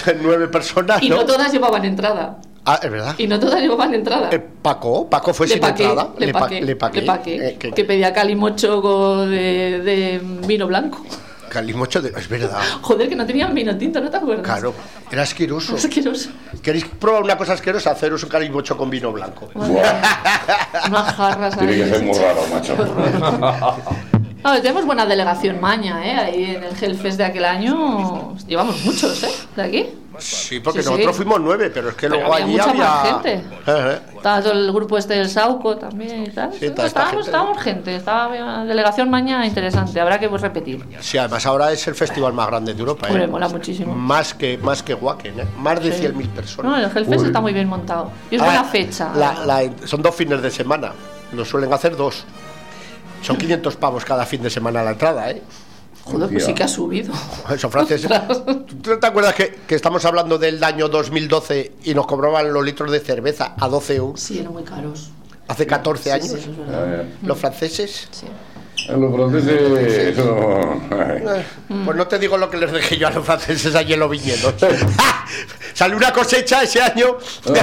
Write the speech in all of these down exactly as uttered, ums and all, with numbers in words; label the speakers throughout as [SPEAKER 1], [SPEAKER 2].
[SPEAKER 1] nueve personas,
[SPEAKER 2] y
[SPEAKER 1] ¿no?
[SPEAKER 2] no todas llevaban entrada.
[SPEAKER 1] Ah, es verdad.
[SPEAKER 2] Y no todas llevaban entrada.
[SPEAKER 1] Eh, Paco, Paco fue
[SPEAKER 2] le
[SPEAKER 1] sin
[SPEAKER 2] paqué,
[SPEAKER 1] entrada.
[SPEAKER 2] Le,
[SPEAKER 1] le,
[SPEAKER 2] paqué,
[SPEAKER 1] pa, le paqué.
[SPEAKER 2] Le paqué.
[SPEAKER 1] Eh, que,
[SPEAKER 2] que pedía calimocho con- de, de vino blanco.
[SPEAKER 1] Calimocho, de, es verdad.
[SPEAKER 2] Joder, que no tenían vino tinto, ¿no te acuerdas?
[SPEAKER 1] Claro, era asqueroso.
[SPEAKER 2] Asqueroso.
[SPEAKER 1] ¿Queréis probar una cosa asquerosa? Haceros un calimocho con vino blanco.
[SPEAKER 2] Unas jarras ahí.
[SPEAKER 3] Tiene que ser muy raro, macho.
[SPEAKER 2] No, tenemos buena delegación maña, ¿eh? Ahí en el Hellfest de aquel año llevamos muchos, ¿eh? De aquí.
[SPEAKER 1] Sí, porque
[SPEAKER 2] Sí,
[SPEAKER 1] nosotros
[SPEAKER 2] sí.
[SPEAKER 1] fuimos nueve, pero es que
[SPEAKER 2] Pero
[SPEAKER 1] luego
[SPEAKER 2] había
[SPEAKER 1] allí
[SPEAKER 2] mucha
[SPEAKER 1] había...
[SPEAKER 2] más gente.
[SPEAKER 1] Eh, eh.
[SPEAKER 2] Estaba todo el grupo este del Sauco también y tal.
[SPEAKER 1] Sí, toda esta
[SPEAKER 2] estábamos,
[SPEAKER 1] gente.
[SPEAKER 2] estábamos gente, estaba una delegación maña interesante, habrá que pues, repetir.
[SPEAKER 1] Sí, además ahora es el festival más grande de Europa, ¿eh?
[SPEAKER 2] Hombre, mola muchísimo.
[SPEAKER 1] Más que, más que Wacken, ¿eh? Más de
[SPEAKER 2] Sí.
[SPEAKER 1] cien mil personas.
[SPEAKER 2] No, el Hellfest
[SPEAKER 3] Uy.
[SPEAKER 2] está muy bien montado. Y es
[SPEAKER 1] Ah,
[SPEAKER 2] buena fecha.
[SPEAKER 1] la- la- son dos fines de semana. Lo suelen hacer dos. Son quinientos pavos cada fin de semana la entrada, ¿eh?
[SPEAKER 2] Joder, pues sí que ha subido.
[SPEAKER 1] Son franceses. ¿Tú te acuerdas que, que estamos hablando del año dos mil doce y nos cobraban los litros de cerveza a doce euros?
[SPEAKER 2] Sí, eran muy caros.
[SPEAKER 1] Hace catorce
[SPEAKER 2] Sí,
[SPEAKER 1] años.
[SPEAKER 2] sí, eso es verdad.
[SPEAKER 3] Eh,
[SPEAKER 1] Los franceses.
[SPEAKER 2] Sí.
[SPEAKER 3] Los franceses. No. Ay.
[SPEAKER 1] Eh, Pues no te digo lo que les dejé yo a los franceses allí en los viñedos. Salió una cosecha ese año.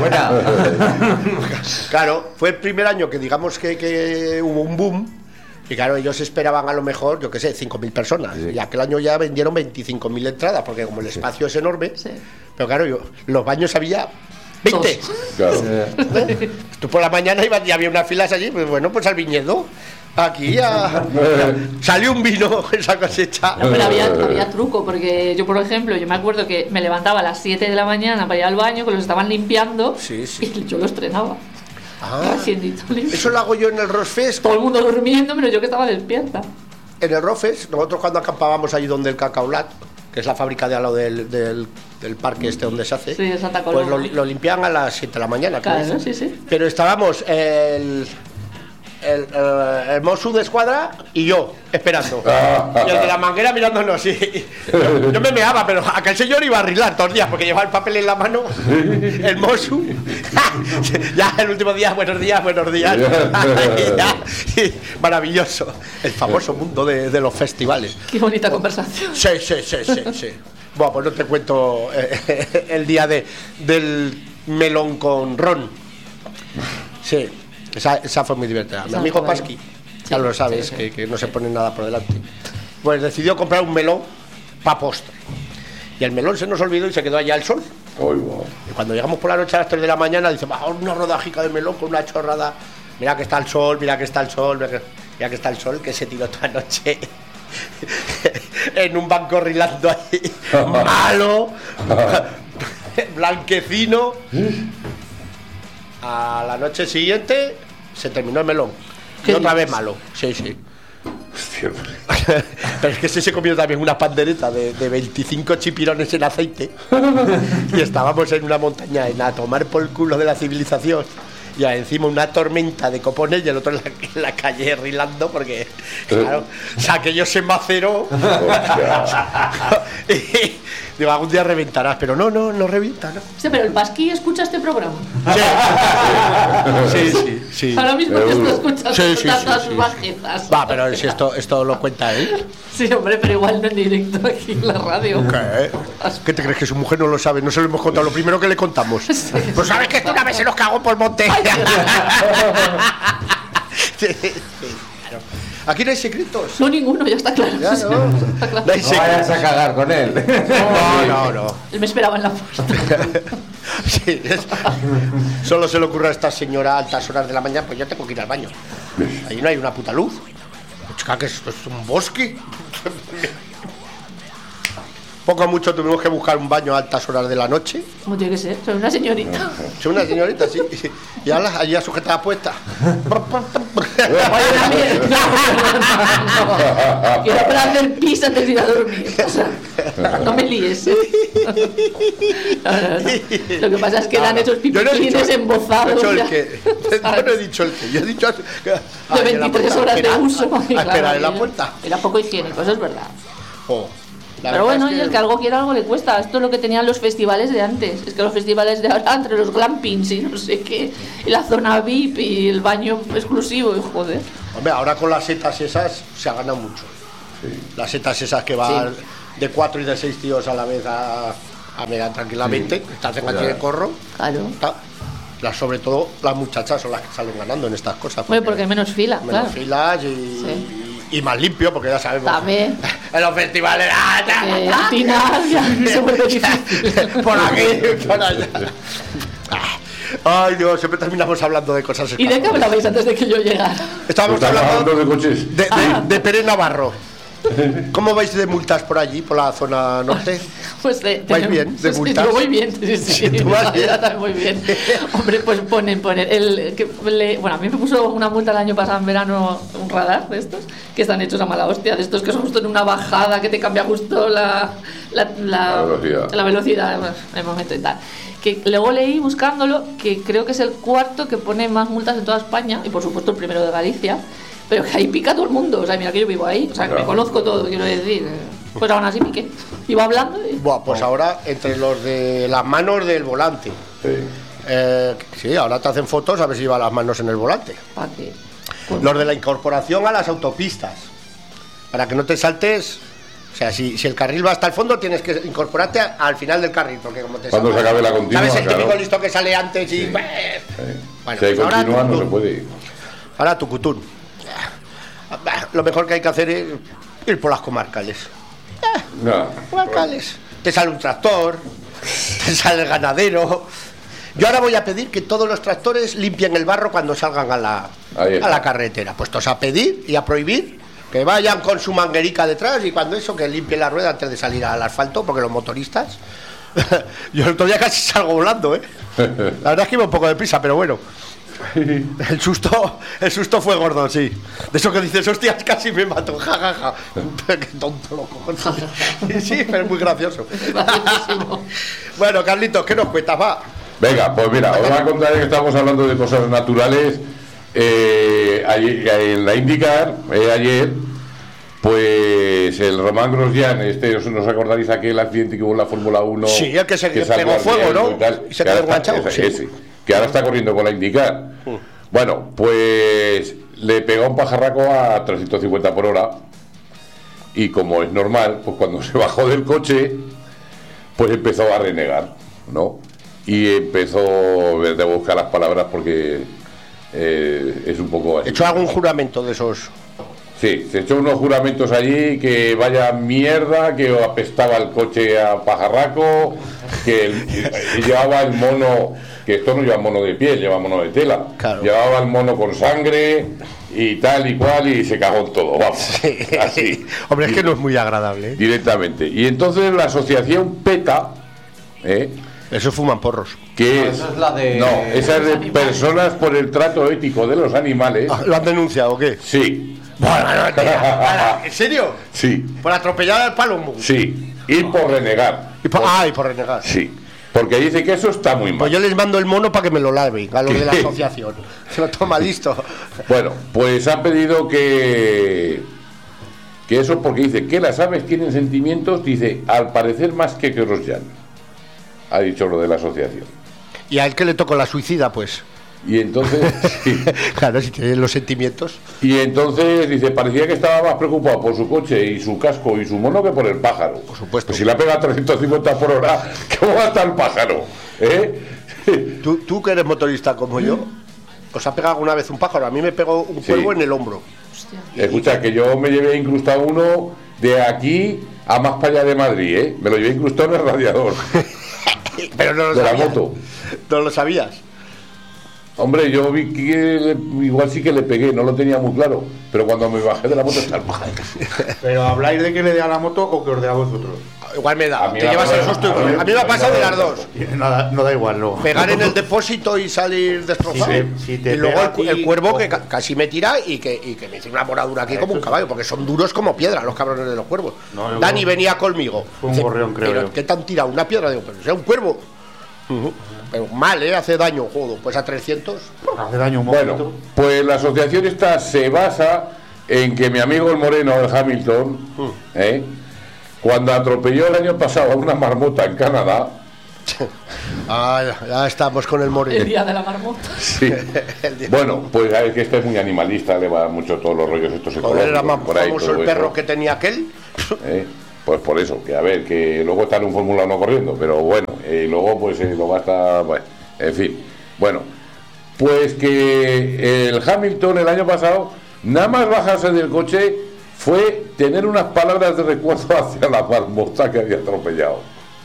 [SPEAKER 1] Claro, fue el primer año que digamos que, que hubo un boom. Y claro, ellos esperaban a lo mejor, yo qué sé, cinco mil personas.
[SPEAKER 3] Sí.
[SPEAKER 1] Y aquel año ya vendieron veinticinco mil entradas, porque como el espacio es enorme.
[SPEAKER 2] Sí.
[SPEAKER 1] Pero claro, yo, los baños había veinte.
[SPEAKER 3] Claro.
[SPEAKER 1] Tú por la mañana ibas y había unas filas allí, pues bueno, pues al viñedo. Aquí a... salió un vino esa cosecha.
[SPEAKER 2] No, pero había, había truco, porque yo, por ejemplo, yo me acuerdo que me levantaba a las siete de la mañana para ir al baño, que los estaban limpiando,
[SPEAKER 1] Sí, sí.
[SPEAKER 2] y yo los estrenaba.
[SPEAKER 1] Ah,
[SPEAKER 2] Recién dicho, limpio.
[SPEAKER 1] eso lo hago yo en el Rockfest.
[SPEAKER 2] Todo el mundo durmiendo, pero yo que estaba despierta.
[SPEAKER 1] En el Rockfest, nosotros cuando acampábamos allí donde el Cacaolat, que es la fábrica de al lado del, del, del parque este donde se hace,
[SPEAKER 2] Sí, de Santa
[SPEAKER 1] pues
[SPEAKER 2] Coloma.
[SPEAKER 1] lo, lo limpiaban a las siete de la mañana.
[SPEAKER 2] Claro,
[SPEAKER 1] creo.
[SPEAKER 2] ¿no? Sí, sí.
[SPEAKER 1] Pero estábamos el, el, el, el Mosu de escuadra y yo esperando. Y el de la manguera mirándonos. Y, yo, yo me meaba, pero aquel señor iba a arreglar todos los días porque llevaba el papel en la mano. El Mosu. Ya el último día, buenos días, buenos días. Y ya, y maravilloso. El famoso mundo de, de los festivales.
[SPEAKER 2] Qué bonita conversación.
[SPEAKER 1] Sí, sí, sí, sí, sí. Bueno, pues no te cuento eh, el día de, del melón con ron. Sí, esa, esa fue muy divertida. Mi
[SPEAKER 2] Esa
[SPEAKER 1] amigo
[SPEAKER 2] fue
[SPEAKER 1] Pasqui, ya
[SPEAKER 2] Sí,
[SPEAKER 1] lo sabes,
[SPEAKER 2] sí, sí.
[SPEAKER 1] Que, que no se pone nada por delante. Pues decidió comprar un melón para postre. Y el melón se nos olvidó y se quedó allá al sol.
[SPEAKER 3] Uy, wow.
[SPEAKER 1] Y cuando llegamos por la noche a las tres de la mañana, dice, va, una rodajica de melón con una chorrada. Mira que está el sol, mira que está el sol, mira que, mira que está el sol, que se tiró toda la noche en un banco rilando ahí, malo, blanquecino. A la noche siguiente se terminó el melón. Y
[SPEAKER 2] ¿Qué
[SPEAKER 1] otra vez
[SPEAKER 2] dices?
[SPEAKER 1] malo, sí, sí.
[SPEAKER 3] Hostia.
[SPEAKER 1] Pero es que ese se comió también una pandereta de, de veinticinco chipirones en aceite. Y estábamos en una montaña en a tomar por el culo de la civilización. Y encima una tormenta de copones y el otro en la, en la calle rilando porque, claro, o sea, aquello se maceró. Y digo, algún día reventarás, pero no, no, no revienta, ¿no?
[SPEAKER 2] Sí, pero el Pasqui escucha este programa.
[SPEAKER 1] Sí, sí, sí.
[SPEAKER 2] Ahora mismo te está escuchando
[SPEAKER 1] Sí, sí,
[SPEAKER 2] tantas
[SPEAKER 1] sí, sí.
[SPEAKER 2] bajetas.
[SPEAKER 1] Va, pero si esto, esto lo cuenta él.
[SPEAKER 2] Sí, hombre, pero igual no en directo aquí en la radio.
[SPEAKER 1] ¿Qué? ¿Qué te crees que su mujer no lo sabe? No se lo hemos contado. Lo primero que le contamos. Pues sabes que esto una vez se nos cagó por monte. Sí, sí, claro. Aquí no hay secretos.
[SPEAKER 2] No, ninguno, ya está claro.
[SPEAKER 1] Ya,
[SPEAKER 2] Sí,
[SPEAKER 1] no.
[SPEAKER 2] está claro.
[SPEAKER 1] No hay
[SPEAKER 4] No vayas a
[SPEAKER 1] secretos.
[SPEAKER 4] cagar con él.
[SPEAKER 1] No, no, no.
[SPEAKER 2] Él me esperaba en la puerta.
[SPEAKER 1] Sí, es- solo se le ocurre a esta señora a altas horas de la mañana, pues yo tengo que ir al baño. Ahí no hay una puta luz. Chica, que esto es un bosque. Poco a mucho tuvimos que buscar un baño a altas horas de la noche.
[SPEAKER 2] Como tiene que ser, soy una señorita.
[SPEAKER 1] Soy una señorita, sí. Y ala, allí a sujetada puesta.
[SPEAKER 2] Oye, también. No, no, no. Quiero para hacer pis antes de ir a dormir. O sea, no me líes. ¿eh? No, no, no. Lo que pasa es que
[SPEAKER 1] No,
[SPEAKER 2] dan
[SPEAKER 1] no.
[SPEAKER 2] esos
[SPEAKER 1] Yo no he dicho-
[SPEAKER 2] pipilines embozados.
[SPEAKER 1] no he dicho
[SPEAKER 2] ya.
[SPEAKER 1] el que. Yo no he dicho el que. Yo he dicho.
[SPEAKER 2] De veintitrés horas de uso.
[SPEAKER 1] A esperar
[SPEAKER 2] Claro,
[SPEAKER 1] en la
[SPEAKER 2] era-
[SPEAKER 1] puerta.
[SPEAKER 2] Era poco higiénico, eso es verdad.
[SPEAKER 1] Jo, la
[SPEAKER 2] Pero
[SPEAKER 1] verdad
[SPEAKER 2] bueno,
[SPEAKER 1] es
[SPEAKER 2] y el que algo quiera, algo le cuesta. Esto es lo que tenían los festivales de antes. Es que los festivales de ahora, entre los glampings y no sé qué, y la zona V I P y el baño exclusivo, y joder.
[SPEAKER 1] Hombre, ahora con las setas esas se ha ganado mucho. Las setas esas que van de cuatro y de seis tíos a la vez a, a mirar tranquilamente, estás en
[SPEAKER 3] Ya.
[SPEAKER 1] el corro.
[SPEAKER 2] Claro.
[SPEAKER 1] Está. Las, sobre todo las muchachas son las que salen ganando en estas cosas.
[SPEAKER 2] Bueno, porque hay menos fila,
[SPEAKER 1] menos
[SPEAKER 2] claro.
[SPEAKER 1] filas y,
[SPEAKER 2] Sí.
[SPEAKER 1] y, y más limpio, porque ya sabemos.
[SPEAKER 2] También.
[SPEAKER 1] En los festivales. ¡ah, ya!
[SPEAKER 2] Eh, al final ya se vuelve difícil.
[SPEAKER 1] Por aquí, por allá. Ay, Dios, siempre terminamos hablando de cosas.
[SPEAKER 2] ¿Y de qué hablabais antes de que yo llegara?
[SPEAKER 1] Estábamos
[SPEAKER 3] ¿Estás
[SPEAKER 1] hablando
[SPEAKER 3] hablando de coches?
[SPEAKER 1] de, de, de Pérez Navarro. ¿Cómo vais de multas por allí, por la zona norte?
[SPEAKER 2] Pues de,
[SPEAKER 1] ¿Vais
[SPEAKER 2] tenemos-
[SPEAKER 1] bien, de
[SPEAKER 2] sí,
[SPEAKER 1] multas?
[SPEAKER 2] yo voy bien, sí, sí,
[SPEAKER 1] Sí, tú vas bien.
[SPEAKER 2] ya también muy bien. Hombre, pues ponen, ponen. El, que le- bueno, a mí me puso una multa el año pasado en verano un radar de estos, que están hechos a mala hostia, de estos que son justo en una bajada, que te cambia justo la, la, la,
[SPEAKER 3] La velocidad.
[SPEAKER 2] la velocidad, bueno, en el momento y tal. Que luego leí buscándolo que creo que es el cuarto que pone más multas en toda España, y por supuesto el primero de Galicia. Pero que ahí pica todo el mundo, o sea, mira que yo vivo ahí, o sea, que me
[SPEAKER 3] Claro.
[SPEAKER 2] conozco todo, quiero decir. Pues aún así piqué. Iba hablando y...
[SPEAKER 1] Buah, pues ahora entre los de las manos del volante.
[SPEAKER 3] Sí.
[SPEAKER 1] Eh, sí, ahora te hacen fotos a ver si lleva las manos en el volante.
[SPEAKER 2] ¿Para qué? Pues-
[SPEAKER 1] Los de la incorporación a las autopistas. Para que no te saltes. O sea, si, si el carril va hasta el fondo, tienes que incorporarte a- al final del carril. Porque como te
[SPEAKER 3] Cuando
[SPEAKER 1] saltas-
[SPEAKER 3] se acabe la continua,
[SPEAKER 1] ¿Sabes el típico
[SPEAKER 3] claro.
[SPEAKER 1] listo que sale antes y.
[SPEAKER 3] Sí.
[SPEAKER 1] Bueno,
[SPEAKER 3] Si hay
[SPEAKER 1] pues ahora
[SPEAKER 3] continua no
[SPEAKER 1] tú-
[SPEAKER 3] se puede.
[SPEAKER 1] Ahora tu cutún. Lo mejor que hay que hacer es ir por las comarcales.
[SPEAKER 3] No.
[SPEAKER 1] Comarcales. Te sale un tractor, te sale el ganadero. Yo ahora voy a pedir que todos los tractores limpien el barro cuando salgan a la,
[SPEAKER 3] Ahí está.
[SPEAKER 1] a la carretera. Puestos a pedir y a prohibir que vayan con su manguerica detrás y cuando eso que limpien la rueda antes de salir al asfalto, porque los motoristas. Yo el otro día casi salgo volando, ¿eh? La verdad es que iba un poco deprisa, pero bueno. El susto, el susto fue gordo, sí. De eso que dices, hostias, casi me mato, jajaja. Qué tonto loco. Sí, sí, pero es muy gracioso.
[SPEAKER 2] Graciosísimo.
[SPEAKER 1] Bueno, Carlitos, ¿qué nos cuentas? Va.
[SPEAKER 3] Venga, pues mira, os voy a contar que estamos hablando de cosas naturales. Eh, ayer- en la IndyCar, eh, ayer, pues el Román Grosjean, este, ¿os nos acordáis aquel accidente que hubo en la Fórmula uno?
[SPEAKER 1] Sí, el que se
[SPEAKER 3] saltó
[SPEAKER 1] pegó
[SPEAKER 3] al
[SPEAKER 1] fuego,
[SPEAKER 3] viento
[SPEAKER 1] ¿no?
[SPEAKER 3] y tal,
[SPEAKER 1] Y se
[SPEAKER 3] que
[SPEAKER 1] quedó
[SPEAKER 3] ahora está-
[SPEAKER 1] enganchado,
[SPEAKER 3] ese,
[SPEAKER 1] sí.
[SPEAKER 3] ese, que ahora está corriendo con la IndyCar. Bueno, pues le pegó un pajarraco a trescientos cincuenta por hora y como es normal, pues cuando se bajó del coche, pues empezó a renegar, ¿no? Y empezó a buscar las palabras porque eh, es un poco así.
[SPEAKER 1] ¿He hecho algún juramento de esos?
[SPEAKER 3] Sí, se echó unos juramentos allí que vaya mierda, que apestaba el coche a pajarraco, que el- y llevaba el mono, que esto no lleva mono de piel, lleva mono de tela.
[SPEAKER 1] Claro.
[SPEAKER 3] Llevaba el mono con sangre y tal y cual y se cagó en todo, vamos. Así.
[SPEAKER 1] Hombre, es que no es muy agradable, ¿eh?
[SPEAKER 3] Directamente. Y entonces la asociación PETA, ¿eh?
[SPEAKER 1] Eso fuman porros.
[SPEAKER 3] que
[SPEAKER 4] No,
[SPEAKER 3] es,
[SPEAKER 4] esa es la de-
[SPEAKER 3] no, esa es de
[SPEAKER 2] Animales.
[SPEAKER 3] Personas por el Trato Ético de los Animales.
[SPEAKER 1] Ah, ¿Lo han denunciado o qué?
[SPEAKER 3] Sí,
[SPEAKER 1] Bueno, no, tía, ¿en serio?
[SPEAKER 3] sí,
[SPEAKER 1] Por atropellar al palomo.
[SPEAKER 3] sí. Y por renegar.
[SPEAKER 1] Y por, ah, y por renegar.
[SPEAKER 3] Sí, porque dice que eso está muy mal.
[SPEAKER 1] Pues yo les mando el mono para que me lo laven, a los de la asociación. Se lo toma listo.
[SPEAKER 3] Bueno, pues ha pedido que que eso porque dice que las aves tienen sentimientos, dice, al parecer más que Grosjean. Ha dicho lo de la asociación.
[SPEAKER 1] Y a él que le tocó la suicida, pues.
[SPEAKER 3] Y entonces, sí.
[SPEAKER 1] Claro, si tiene los sentimientos.
[SPEAKER 3] Y entonces dice, parecía que estaba más preocupado por su coche y su casco y su mono que por el pájaro.
[SPEAKER 1] Por supuesto.
[SPEAKER 3] Pues si la pega a trescientos cincuenta por hora, ¿cómo va a estar el pájaro? ¿Eh?
[SPEAKER 1] ¿Tú, tú que eres motorista como yo, ¿os ha pegado alguna vez un pájaro? A mí me pegó un
[SPEAKER 3] Sí.
[SPEAKER 1] cuervo en el hombro.
[SPEAKER 2] Hostia.
[SPEAKER 3] Escucha, que yo me llevé incrustado uno de aquí a más para allá de Madrid, ¿eh? Me lo llevé incrustado en el radiador
[SPEAKER 1] Pero no lo
[SPEAKER 3] de la
[SPEAKER 1] sabías.
[SPEAKER 3] moto.
[SPEAKER 1] No lo sabías.
[SPEAKER 3] Hombre, yo vi que le- igual sí que le pegué, no lo tenía muy claro, pero cuando me bajé de la moto está el pájaro.
[SPEAKER 4] Pero habláis de que le dé a la moto o que os dé a vosotros.
[SPEAKER 1] Igual me da.
[SPEAKER 3] A mí
[SPEAKER 1] Te
[SPEAKER 3] me
[SPEAKER 1] llevas
[SPEAKER 3] ha
[SPEAKER 1] el
[SPEAKER 3] pasado-
[SPEAKER 1] susto.
[SPEAKER 3] a mí-
[SPEAKER 1] A mí me ha pasado de las dos.
[SPEAKER 4] Nada, no da igual, luego.
[SPEAKER 1] Pegar en el depósito y salir destrozado.
[SPEAKER 4] Si te- si te
[SPEAKER 1] y luego
[SPEAKER 4] pega
[SPEAKER 1] el, cu-
[SPEAKER 4] a ti,
[SPEAKER 1] el cuervo que
[SPEAKER 4] ojo.
[SPEAKER 1] ca- casi me tira y que, y que me hizo una moradura aquí
[SPEAKER 4] Eso
[SPEAKER 1] como un
[SPEAKER 4] sí.
[SPEAKER 1] caballo, porque son duros como piedra los cabrones de los cuervos.
[SPEAKER 4] No, yo
[SPEAKER 1] Dani
[SPEAKER 4] creo-
[SPEAKER 1] venía conmigo.
[SPEAKER 4] Fue un
[SPEAKER 1] Dice,
[SPEAKER 4] gorrión, creo
[SPEAKER 1] "¿Pero
[SPEAKER 4] yo".
[SPEAKER 1] ¿Qué te han tirado? ¿Una piedra? Digo, pero sea un cuervo. Ujú. Pero mal, ¿eh? Hace daño, jodo. Pues a trescientos.
[SPEAKER 4] Hace daño un
[SPEAKER 3] Bueno,
[SPEAKER 4] momento.
[SPEAKER 3] pues la asociación esta se basa en que mi amigo el Moreno, el Hamilton, ¿eh? cuando atropelló el año pasado a una marmota en Canadá,
[SPEAKER 1] Ah, ya, ya estamos con el
[SPEAKER 2] El
[SPEAKER 1] moreno.
[SPEAKER 2] día de la marmota.
[SPEAKER 3] sí.
[SPEAKER 1] El día-
[SPEAKER 3] Bueno, pues es que este es muy animalista, le va mucho todos los rollos estos
[SPEAKER 1] Joder, era
[SPEAKER 3] ecológicos
[SPEAKER 1] más
[SPEAKER 3] por ahí,
[SPEAKER 1] famoso
[SPEAKER 3] todo
[SPEAKER 1] el perro
[SPEAKER 3] eso,
[SPEAKER 1] que tenía aquel.
[SPEAKER 3] ¿eh? Pues por eso, que a ver, que luego está en un Fórmula uno corriendo, pero bueno, eh, luego pues eh, lo va a estar, bueno, en fin. Bueno, pues que el Hamilton el año pasado, nada más bajarse del coche, fue tener unas palabras de recuerdo hacia la marmota que había atropellado.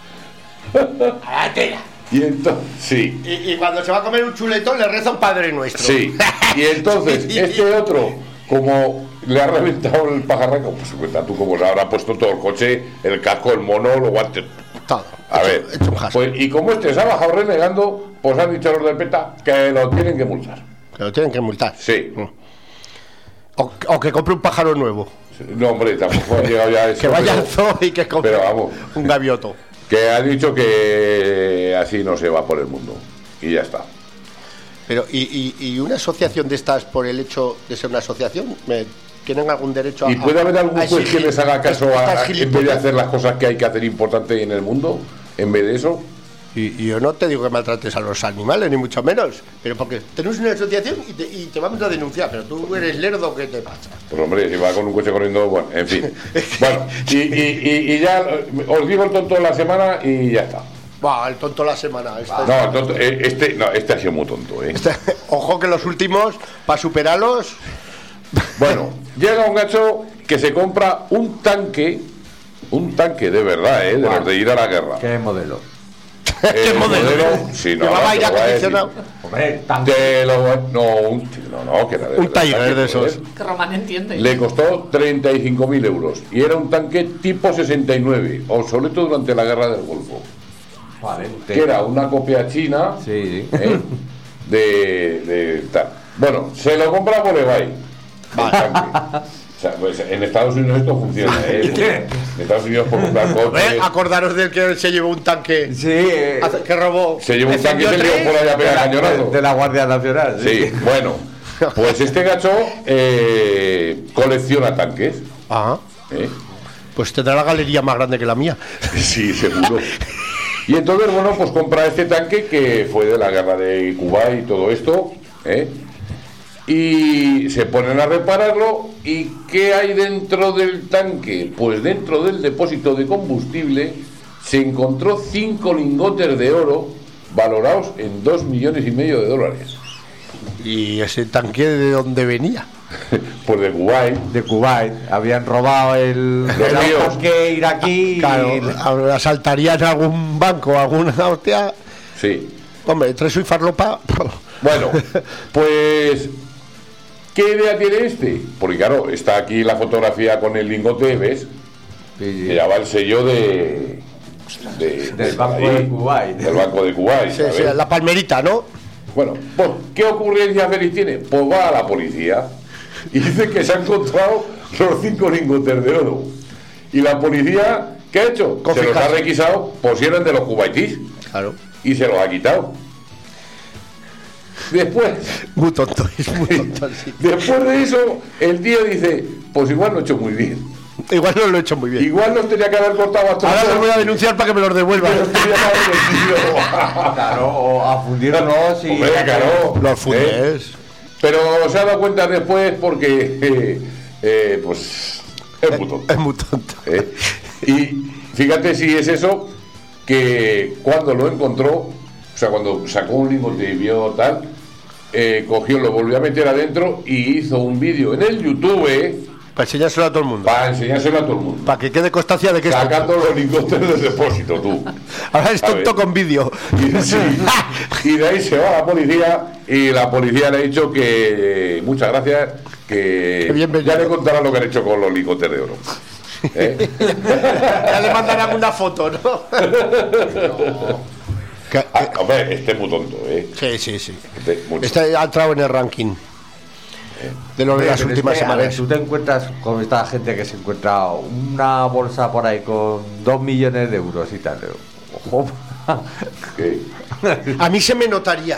[SPEAKER 1] ¡A la tela!
[SPEAKER 3] Y entonces, sí.
[SPEAKER 1] Y, y cuando se va a comer un chuletón le reza un Padre Nuestro.
[SPEAKER 3] Sí. Y entonces, este otro, como le ha reventado el pajarraco, pues cuenta tú cómo se habrá puesto todo el coche, el casco, el mono, los guantes.
[SPEAKER 1] Todo.
[SPEAKER 3] A
[SPEAKER 1] hecho,
[SPEAKER 3] ver,
[SPEAKER 1] hecho un jasco.
[SPEAKER 3] pues, y como este se ha bajado renegando, pues han dicho los del PETA que lo tienen que multar.
[SPEAKER 1] Que lo tienen que multar.
[SPEAKER 3] Sí.
[SPEAKER 1] O, o que compre un pájaro nuevo.
[SPEAKER 3] No, hombre, tampoco ha llegado ya a eso.
[SPEAKER 1] Que vaya
[SPEAKER 3] pero-
[SPEAKER 1] al zoo y que compre
[SPEAKER 3] pero vamos.
[SPEAKER 1] un gavioto.
[SPEAKER 3] Que ha dicho que así no se va por el mundo. Y ya está.
[SPEAKER 1] Pero, y, y, y una asociación de estas, por el hecho de ser una asociación, ¿me tienen algún derecho a.
[SPEAKER 3] ¿Y puede haber algún
[SPEAKER 1] a
[SPEAKER 3] juez que
[SPEAKER 1] exigir
[SPEAKER 3] les haga caso a,
[SPEAKER 1] estas
[SPEAKER 3] a- en vez de
[SPEAKER 1] gilipollas?
[SPEAKER 3] hacer las cosas que hay que hacer importantes en el mundo? En vez de eso.
[SPEAKER 1] Y, y yo no te digo que maltrates a los animales, ni mucho menos. Pero porque tenemos una asociación y te, y te vamos a denunciar. Pero tú eres lerdo, ¿qué te pasa?
[SPEAKER 3] Pues hombre, si va con un coche corriendo, bueno, en fin. Bueno, y, y, y, y ya eh, os digo el tonto de la semana y ya está.
[SPEAKER 1] Buah, el tonto de la semana. Este,
[SPEAKER 3] No, el tonto, eh, este, no, este ha sido muy tonto, ¿eh?
[SPEAKER 1] este- ojo que los últimos, para superarlos.
[SPEAKER 3] Bueno, llega un gacho que se compra un tanque, un tanque de verdad, ¿eh? De los de ir a la guerra.
[SPEAKER 5] ¿Qué modelo?
[SPEAKER 3] ¿Qué
[SPEAKER 1] modelo?
[SPEAKER 3] Sí, no,
[SPEAKER 1] Llevaba
[SPEAKER 3] no,
[SPEAKER 1] aire
[SPEAKER 3] te lo voy a decir.
[SPEAKER 1] acondicionado.
[SPEAKER 5] Hombre, tanque.
[SPEAKER 3] Te lo voy- no, un, no, no, que era de
[SPEAKER 1] Un
[SPEAKER 3] verdad,
[SPEAKER 1] Tiger
[SPEAKER 3] tanque,
[SPEAKER 1] de esos.
[SPEAKER 3] joder.
[SPEAKER 2] Que Román entiende.
[SPEAKER 3] Le costó treinta y cinco mil euros y era un tanque tipo sesenta y nueve, obsoleto durante la guerra del Golfo,
[SPEAKER 5] Vale, te-
[SPEAKER 3] que era una copia china,
[SPEAKER 5] Sí, sí.
[SPEAKER 3] ¿eh? de, de tal. Bueno, se lo compra por eBay. el tanque. O sea, pues en Estados Unidos esto funciona, ¿eh? En Estados Unidos por comprar
[SPEAKER 1] ¿Eh?
[SPEAKER 3] coches.
[SPEAKER 1] Acordaros del que se llevó un tanque.
[SPEAKER 5] Sí, eh,
[SPEAKER 1] hace- Que robó.
[SPEAKER 3] Se llevó un tanque y
[SPEAKER 1] Encendió
[SPEAKER 3] se llevó
[SPEAKER 1] tres.
[SPEAKER 3] por allá a
[SPEAKER 5] de,
[SPEAKER 3] pegar
[SPEAKER 5] la,
[SPEAKER 3] cañonazo.
[SPEAKER 5] de la Guardia Nacional.
[SPEAKER 3] Sí, bueno, pues este gacho eh, colecciona tanques.
[SPEAKER 1] Ajá.
[SPEAKER 3] ¿eh?
[SPEAKER 1] Pues tendrá la galería más grande que la mía.
[SPEAKER 3] Sí, seguro. Y entonces, bueno, pues compra este tanque que fue de la guerra de Cuba y todo esto, ¿eh? Y se ponen a repararlo. ¿Y qué hay dentro del tanque? Pues dentro del depósito de combustible se encontró cinco lingotes de oro valorados en dos millones y medio de dólares.
[SPEAKER 1] ¿Y ese tanque de dónde venía?
[SPEAKER 3] Pues de Kuwait.
[SPEAKER 5] De Kuwait. Habían robado el,
[SPEAKER 3] Los
[SPEAKER 5] el
[SPEAKER 3] míos.
[SPEAKER 5] tanque iraquí.
[SPEAKER 1] Claro,
[SPEAKER 5] y-
[SPEAKER 1] asaltarían algún banco, alguna hostia.
[SPEAKER 3] Sí.
[SPEAKER 1] Hombre, entre eso y farlopa.
[SPEAKER 3] Bueno, pues ¿qué idea tiene este? Porque claro, está aquí la fotografía con el lingote, ¿ves?
[SPEAKER 5] Sí, sí.
[SPEAKER 3] Que lleva el sello de, de-
[SPEAKER 5] Del Banco
[SPEAKER 3] ahí,
[SPEAKER 5] de Kuwait.
[SPEAKER 3] Del Banco de Kuwait.
[SPEAKER 1] Sí,
[SPEAKER 3] ¿sabes?
[SPEAKER 1] sí, la palmerita, ¿no?
[SPEAKER 3] Bueno, pues ¿qué ocurrencia feliz tiene? Pues va a la policía y dice que se han encontrado los cinco lingotes de oro. Y la policía, ¿qué ha hecho? Se los ha
[SPEAKER 1] Confiscar.
[SPEAKER 3] requisado, pues si eran de los kuwaitíes,
[SPEAKER 1] Claro.
[SPEAKER 3] y se los ha quitado. Después,
[SPEAKER 1] Muy tonto, es muy tonto. Sí.
[SPEAKER 3] después de eso, el tío dice, pues igual no he hecho muy bien.
[SPEAKER 1] Igual no lo he hecho muy bien.
[SPEAKER 3] Igual nos tenía que haber cortado a todos.
[SPEAKER 1] Ahora los voy a denunciar para que me los devuelvan.
[SPEAKER 3] Pero tenía que haber vendido.
[SPEAKER 5] Claro, o a fundirlos y.
[SPEAKER 3] Hombre, claro.
[SPEAKER 1] Los
[SPEAKER 3] ¿eh?
[SPEAKER 1] fundes.
[SPEAKER 3] Pero se ha dado cuenta después porque, eh, eh, pues, es muy tonto.
[SPEAKER 1] Es muy tonto.
[SPEAKER 3] ¿eh? Y fíjate si es eso, que cuando lo encontró, o sea, cuando sacó un lingote y vio tal, eh, cogió, lo volvió a meter adentro y hizo un vídeo en el YouTube, ¿eh?
[SPEAKER 1] Para enseñárselo a todo el mundo.
[SPEAKER 3] Para enseñárselo a todo el mundo.
[SPEAKER 1] Para que quede constancia de que es tonto.
[SPEAKER 3] Sacando los lingotes del depósito, tú.
[SPEAKER 1] Ahora es tonto
[SPEAKER 3] ¿sabes?
[SPEAKER 1] con vídeo.
[SPEAKER 3] Y, sí, y de ahí se va a la policía y la policía le ha dicho que eh, muchas gracias, que
[SPEAKER 1] Qué bien
[SPEAKER 3] ya
[SPEAKER 1] venido.
[SPEAKER 3] le contará lo que han hecho con los lingotes de oro. ¿Eh?
[SPEAKER 1] Ya le mandarán una foto, ¿no? Que-
[SPEAKER 3] Ah, hombre, este es muy tonto, ¿eh?
[SPEAKER 1] Sí, sí, sí.
[SPEAKER 3] Este, mucho.
[SPEAKER 1] Este ha entrado en el ranking de los de las
[SPEAKER 5] Pero es
[SPEAKER 1] últimas
[SPEAKER 5] que, a ver,
[SPEAKER 1] semanas.
[SPEAKER 5] tú te encuentras con esta gente que se encuentra una bolsa por ahí con dos millones de euros y tal. Ojo.
[SPEAKER 3] ¿Qué?
[SPEAKER 1] A mí se me notaría.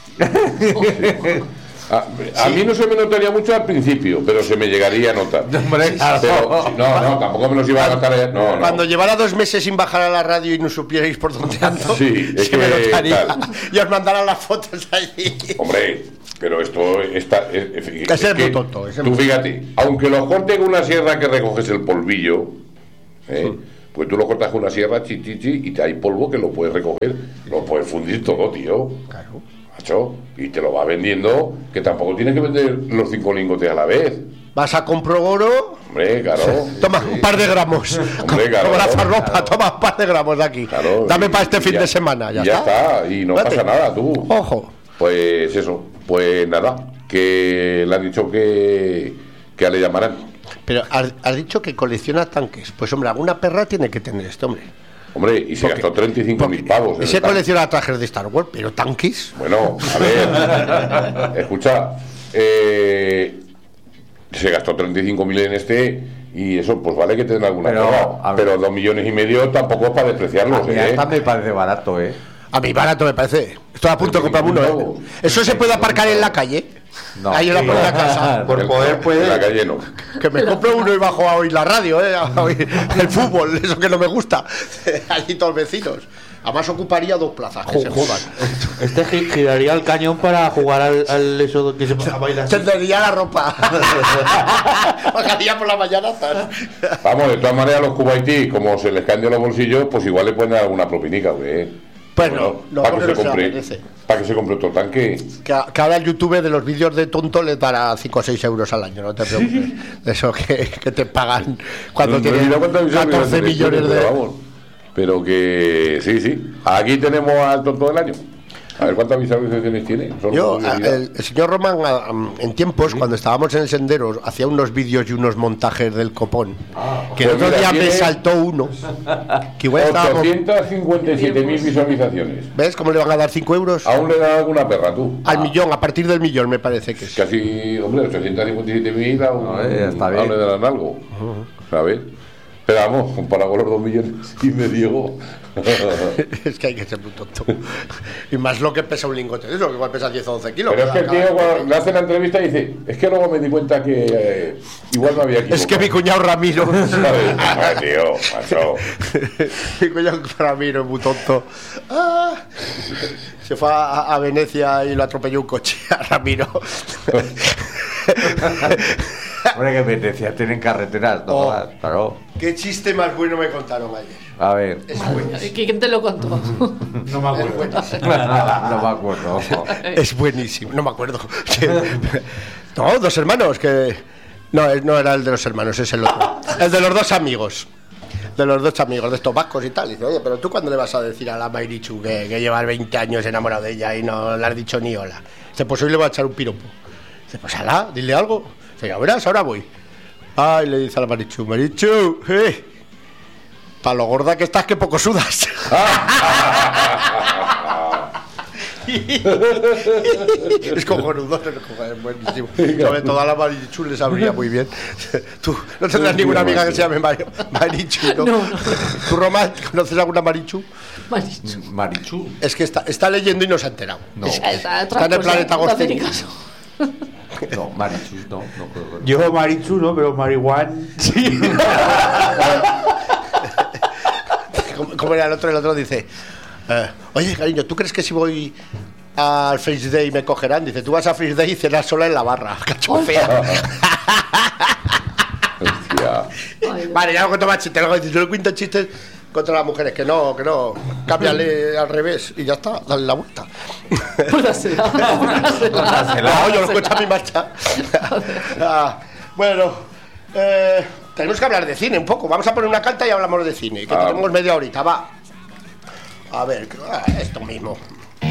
[SPEAKER 3] A, a mí no se me notaría mucho al principio, pero se me llegaría a notar.
[SPEAKER 5] Hombre, claro.
[SPEAKER 3] Pero, no, no, tampoco me los iba a notar. No, no.
[SPEAKER 1] Cuando llevara dos meses sin bajar a la radio y no supierais por dónde ando,
[SPEAKER 3] Sí, es
[SPEAKER 1] se me
[SPEAKER 3] que
[SPEAKER 1] notaría.
[SPEAKER 3] tal.
[SPEAKER 1] Y os mandarán las fotos allí.
[SPEAKER 3] Hombre, pero esto está. Es, es-
[SPEAKER 1] Ese es
[SPEAKER 3] que
[SPEAKER 1] muy tonto, ese es
[SPEAKER 3] tú
[SPEAKER 1] muy
[SPEAKER 3] fíjate, aunque los corten con una sierra que recoges el polvillo, ¿eh? Pues tú lo cortas con una sierra, chi, chi, chi, y te hay polvo que lo puedes recoger, lo puedes fundir todo, tío.
[SPEAKER 1] Claro.
[SPEAKER 3] Macho, y te lo va vendiendo, que tampoco tienes que vender los cinco lingotes a la vez.
[SPEAKER 1] Vas a comprar oro.
[SPEAKER 3] Hombre, claro.
[SPEAKER 1] Toma un par de gramos.
[SPEAKER 3] Hombre, claro,
[SPEAKER 1] Como la
[SPEAKER 3] claro,
[SPEAKER 1] farropa,
[SPEAKER 3] claro.
[SPEAKER 1] toma un par de gramos de aquí.
[SPEAKER 3] Claro,
[SPEAKER 1] Dame
[SPEAKER 3] y-
[SPEAKER 1] para este
[SPEAKER 3] y
[SPEAKER 1] fin
[SPEAKER 3] ya-
[SPEAKER 1] de semana. Ya,
[SPEAKER 3] y ya
[SPEAKER 1] está.
[SPEAKER 3] está, y no
[SPEAKER 1] Vete.
[SPEAKER 3] pasa nada, tú.
[SPEAKER 1] Ojo.
[SPEAKER 3] Pues eso, pues nada, que le han dicho que, que le llamarán.
[SPEAKER 1] Pero has, has dicho que colecciona tanques. Pues hombre, alguna perra tiene que tener este hombre.
[SPEAKER 3] Hombre, y se
[SPEAKER 1] Porque-
[SPEAKER 3] gastó treinta y cinco mil pavos. en
[SPEAKER 1] Y se
[SPEAKER 3] el tanque.
[SPEAKER 1] colecciona trajes de Star Wars, pero tanques.
[SPEAKER 3] Bueno, a ver, escucha, eh, se gastó treinta y cinco mil en este y eso, pues vale que tenga alguna
[SPEAKER 5] Pero,
[SPEAKER 3] perra,
[SPEAKER 5] a ver.
[SPEAKER 3] pero dos millones y medio tampoco es para despreciarlos,
[SPEAKER 5] A mí
[SPEAKER 3] ¿eh?
[SPEAKER 5] hasta me parece barato, ¿eh?
[SPEAKER 1] A mí barato me parece. Estoy a punto de comprarme uno, ¿eh? Eso se puede aparcar en la calle.
[SPEAKER 5] No.
[SPEAKER 1] Ahí en la puerta de casa.
[SPEAKER 4] Por
[SPEAKER 3] El-
[SPEAKER 4] poder puede.
[SPEAKER 3] En la calle no.
[SPEAKER 1] Que me compro uno y bajo a oír la radio, ¿eh? A oír el fútbol, eso que no me gusta. Allí todos los vecinos. Además ocuparía dos plazas, que se jodan.
[SPEAKER 6] Este gi- giraría el cañón para jugar al, al eso que se a bailar.
[SPEAKER 1] Tendería la ropa. Bajaría por la mañana. ¿sabes?
[SPEAKER 3] Vamos, de todas maneras, los cubaití, como se les caen de los bolsillos, pues igual le ponen alguna propinica, ¿eh?
[SPEAKER 1] Pues no, no,
[SPEAKER 3] para que
[SPEAKER 1] porque
[SPEAKER 3] se
[SPEAKER 1] no se la
[SPEAKER 3] compre,
[SPEAKER 1] merece.
[SPEAKER 3] para que se compre otro tanque.
[SPEAKER 1] Que, que ahora el YouTube de los vídeos de tonto les dará cinco o seis euros al año, no te preocupes. De eso que, que te pagan cuando
[SPEAKER 3] No, no he
[SPEAKER 1] tienes
[SPEAKER 3] mirado cuántas visiones
[SPEAKER 1] catorce
[SPEAKER 3] tiene,
[SPEAKER 1] millones
[SPEAKER 3] pero
[SPEAKER 1] de...
[SPEAKER 3] vamos. Pero que sí, sí. Aquí tenemos al tonto del año. A ver cuántas visualizaciones tiene. Solo
[SPEAKER 1] Yo,
[SPEAKER 3] por
[SPEAKER 1] a-
[SPEAKER 3] curiosidad.
[SPEAKER 1] el, el señor Román, a- am, en tiempos, cuando estábamos en el sendero, hacía unos vídeos y unos montajes del copón. que el
[SPEAKER 3] pues
[SPEAKER 1] otro
[SPEAKER 3] mira,
[SPEAKER 1] día me
[SPEAKER 3] tiene
[SPEAKER 1] saltó uno. Que igual estábamos.
[SPEAKER 3] ochocientas cincuenta y siete mil visualizaciones.
[SPEAKER 1] ¿Ves cómo le van a dar cinco euros?
[SPEAKER 3] Aún le da alguna perra, tú.
[SPEAKER 1] Al millón, a partir del millón, me parece que es.
[SPEAKER 3] Casi, hombre, ochocientas cincuenta y siete mil aún,
[SPEAKER 5] No, eh, está bien.
[SPEAKER 3] aún le darán algo. ¿Sabes? Pero vamos, comparado con los dos millones y medio.
[SPEAKER 1] Es que hay que ser muy tonto. Y más lo que pesa un lingote de eso, que igual pesa diez o doce kilos.
[SPEAKER 3] Pero es que el
[SPEAKER 1] Cada-
[SPEAKER 3] tío, cuando le hace la entrevista, dice: es que luego me di cuenta que eh, igual me había equivocado.
[SPEAKER 1] Es que mi cuñado Ramiro.
[SPEAKER 3] ¿Sabes? Ah, tío, macho.
[SPEAKER 1] Mi cuñado Ramiro es muy tonto. Ah, se fue a, a Venecia y lo atropelló un coche a Ramiro.
[SPEAKER 5] Hombre, que Venecia tienen carreteras, ¿no?
[SPEAKER 1] Oh.
[SPEAKER 5] Claro.
[SPEAKER 1] Qué chiste más bueno me contaron ayer.
[SPEAKER 5] A ver.
[SPEAKER 1] Es buenísimo.
[SPEAKER 2] ¿Quién te lo contó?
[SPEAKER 6] No me
[SPEAKER 1] Es
[SPEAKER 6] acuerdo.
[SPEAKER 1] buenísimo.
[SPEAKER 5] No me acuerdo.
[SPEAKER 1] Es buenísimo. No me acuerdo. No, dos hermanos que. No, es- no era el de los hermanos, es el otro. El de los dos amigos. De los dos amigos, de estos vascos y tal. Y dice, oye, pero tú cuándo le vas a decir a la Mairichu que, que llevas veinte años enamorado de ella y no le has dicho ni hola? Dice, pues hoy le voy a echar un piropo. Dice, pues alá, dile algo. Dice, ya verás, ahora voy. Ay, le dice a la Marichu, Marichu, eh, para lo gorda que estás, que poco sudas. Es cojonudo, es cojonudo, es buenísimo. Sobre todo a la Marichu le sabría muy bien. Tú no tendrás ninguna amiga que se llame Mari- Marichu, ¿no?
[SPEAKER 2] No, no.
[SPEAKER 1] ¿Tú, Román, conoces alguna Marichu?
[SPEAKER 2] Marichu.
[SPEAKER 5] Marichu.
[SPEAKER 1] Es que está, está leyendo y no se ha enterado.
[SPEAKER 5] No.
[SPEAKER 2] Está,
[SPEAKER 1] Está en el planeta
[SPEAKER 2] no te hace ni
[SPEAKER 1] Agostini.
[SPEAKER 2] caso.
[SPEAKER 5] No, Marichu, no, no puedo.
[SPEAKER 6] Yo Marichu, ¿no? Pero marihuan. Sí.
[SPEAKER 1] Como, como era el otro, el otro dice, eh, oye, cariño, ¿tú crees que si voy al Face Day me cogerán? Dice, tú vas a Face Day y cenas sola en la barra. Cacho fea.
[SPEAKER 3] Hostia.
[SPEAKER 2] Ay,
[SPEAKER 1] Vale, ya no cuento más chistes. Luego dices, yo le cuento chistes contra las mujeres. Que no, que no. Cámbiale al revés y ya está. Dale la vuelta.
[SPEAKER 2] pues dásela, dásela.
[SPEAKER 1] No, yo lo cuento a mi marcha. Ah, bueno, eh, tenemos que hablar de cine un poco. Vamos a poner una carta y hablamos de cine. Que
[SPEAKER 3] Ah.
[SPEAKER 1] tenemos media horita, va. A ver, ah, esto mismo.